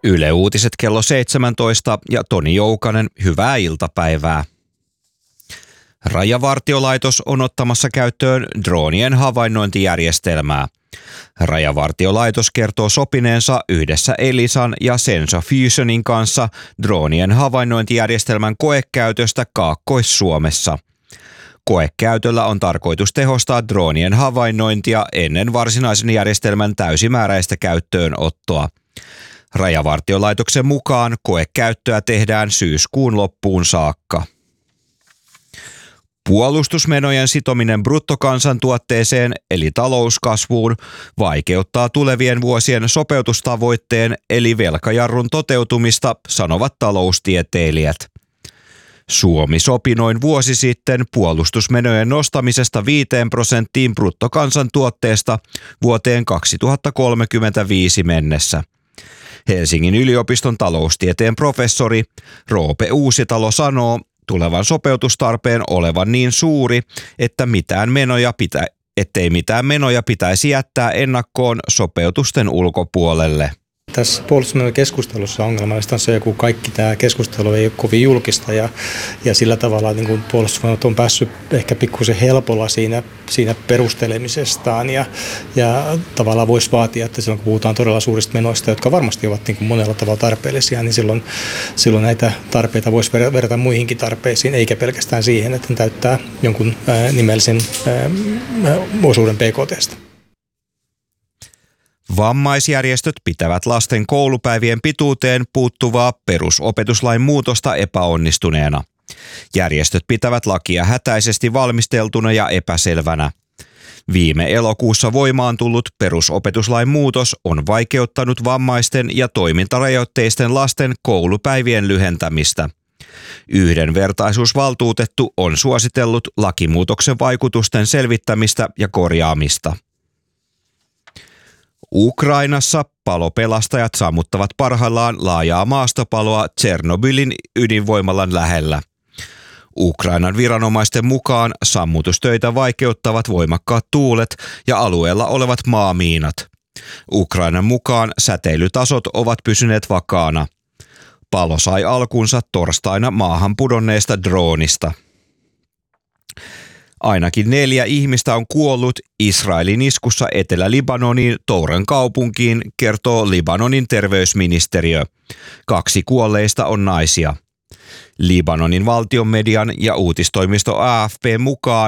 Yle Uutiset kello 17 ja Toni Joukanen, hyvää iltapäivää. Rajavartiolaitos on ottamassa käyttöön droonien havainnointijärjestelmää. Rajavartiolaitos kertoo sopineensa yhdessä Elisan ja Sensa Fusionin kanssa droonien havainnointijärjestelmän koekäytöstä Kaakkois-Suomessa. Koekäytöllä on tarkoitus tehostaa droonien havainnointia ennen varsinaisen järjestelmän täysimääräistä käyttöönottoa. Rajavartiolaitoksen mukaan koekäyttöä tehdään syyskuun loppuun saakka. Puolustusmenojen sitominen bruttokansantuotteeseen eli talouskasvuun vaikeuttaa tulevien vuosien sopeutustavoitteen eli velkajarrun toteutumista, sanovat taloustieteilijät. Suomi sopi noin vuosi sitten puolustusmenojen nostamisesta 5% bruttokansantuotteesta vuoteen 2035 mennessä. Helsingin yliopiston taloustieteen professori Roope Uusitalo sanoo tulevan sopeutustarpeen olevan niin suuri, ettei mitään menoja pitäisi jättää ennakkoon sopeutusten ulkopuolelle. Tässä puolustusmenojen keskustelussa ongelmallista on se, kun kaikki tämä keskustelu ei ole kovin julkista ja sillä tavalla niin kuin puolustusmenot on päässyt ehkä pikkusen helpolla siinä perustelemisestaan ja tavallaan voisi vaatia, että silloin kun puhutaan todella suurista menoista, jotka varmasti ovat niin kuin monella tavalla tarpeellisia, niin silloin näitä tarpeita voisi verrata muihinkin tarpeisiin, eikä pelkästään siihen, että ne täyttää jonkun nimellisen osuuden PKT:stä. Vammaisjärjestöt pitävät lasten koulupäivien pituuteen puuttuvaa perusopetuslain muutosta epäonnistuneena. Järjestöt pitävät lakia hätäisesti valmisteltuna ja epäselvänä. Viime elokuussa voimaan tullut perusopetuslain muutos on vaikeuttanut vammaisten ja toimintarajoitteisten lasten koulupäivien lyhentämistä. Yhdenvertaisuusvaltuutettu on suositellut lakimuutoksen vaikutusten selvittämistä ja korjaamista. Ukrainassa palopelastajat sammuttavat parhaillaan laajaa maastopaloa Tšernobylin ydinvoimalan lähellä. Ukrainan viranomaisten mukaan sammutustöitä vaikeuttavat voimakkaat tuulet ja alueella olevat maamiinat. Ukrainan mukaan säteilytasot ovat pysyneet vakaana. Palo sai alkunsa torstaina maahan pudonneesta droonista. Ainakin 4 ihmistä on kuollut Israelin iskussa Etelä-Libanoniin Touran kaupunkiin, kertoo Libanonin terveysministeriö. 2 kuolleista on naisia. Libanonin valtion median ja uutistoimisto AFP mukaan